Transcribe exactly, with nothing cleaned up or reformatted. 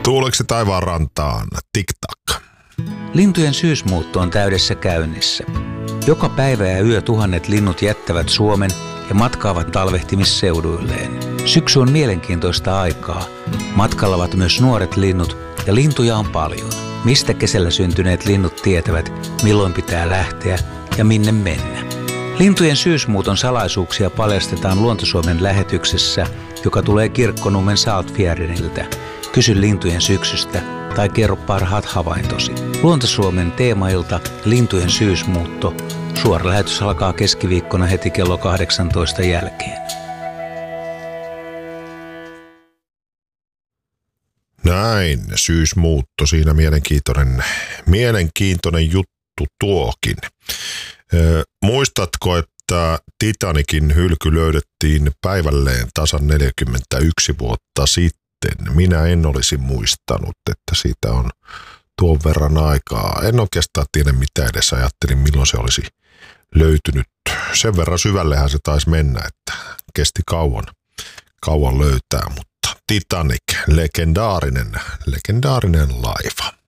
Tuuleksi taivaan rantaan, tik-tak. Lintujen syysmuutto on täydessä käynnissä. Joka päivä ja yö tuhannet linnut jättävät Suomen ja matkaavat talvehtimisseuduilleen. Syksy on mielenkiintoista aikaa. Matkalla ovat myös nuoret linnut ja lintuja on paljon. Mistä kesällä syntyneet linnut tietävät, milloin pitää lähteä ja minne mennä. Lintujen syysmuuton salaisuuksia paljastetaan Luonto-Suomen lähetyksessä, joka tulee Kirkkonummen Saltfjärdeniltä. Kysy lintujen syksystä tai kerro parhaat havaintosi. Luonto-Suomen teemailta Lintujen syysmuutto. Suora lähetys alkaa keskiviikkona heti kello kahdeksantoista jälkeen. Näin, syysmuutto. Siinä mielenkiintoinen, mielenkiintoinen juttu tuokin. Ö, muistatko, että Titanicin hylky löydettiin päivälleen tasan neljäkymmentäyksi vuotta sitten? Minä en olisi muistanut, että siitä on tuon verran aikaa. En oikeastaan tiedä, mitä edes ajattelin, milloin se olisi löytynyt. Sen verran syvällehän se taisi mennä, että kesti kauan, kauan löytää, mutta Titanic, legendaarinen, legendaarinen laiva.